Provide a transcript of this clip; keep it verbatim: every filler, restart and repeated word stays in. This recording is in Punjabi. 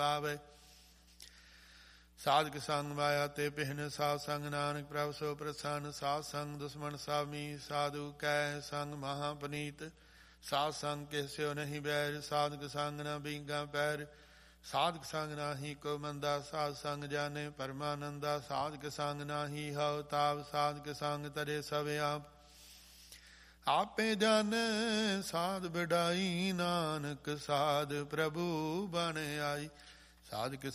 ਆਵੇ। ਸਾਧਕ ਸੰਗ ਮਾਇਆ ਤੇ ਪਹਿਨ, ਸਾਧ ਸੰਗ ਨਾਨਕ ਪ੍ਰਭ ਸੋ ਪ੍ਰਸੰਨ। ਸਾਧ ਸੰਗ ਦੁਸ਼ਮਣ ਸਾਮੀ, ਸਾਧੂ ਕੈ ਸੰਗ ਮਹਾ ਪਨੀਤ। ਸਾਧ ਸੰਗ ਕਿਸਿਓ ਨਹੀਂ ਬੈਰ, ਸਾਧਕ ਸੰਗ ਨਾ ਬੀਗਾ ਪੈਰ। ਸਾਧਕ ਸੰਗ ਨਾਹੀ ਕੋ ਮੰਦਾ, ਸਾਧ ਸੰਗ ਜਾਣੇ ਪਰਮਾਨੰਦਾ। ਸਾਧਕ ਸੰਗ ਨਾਹੀ ਹਉ ਤਾਪ, ਸਾਧਕ ਸੰਗ ਤਰੇ ਸਭ ਆਪ। ਆਪੇ ਜਾਣੈ ਸਾਧ ਵਡਾਈ, ਨਾਨਕ ਸਾਧ ਪ੍ਰਭੂ ਬਣ ਆਈ। ਸਾਧਕ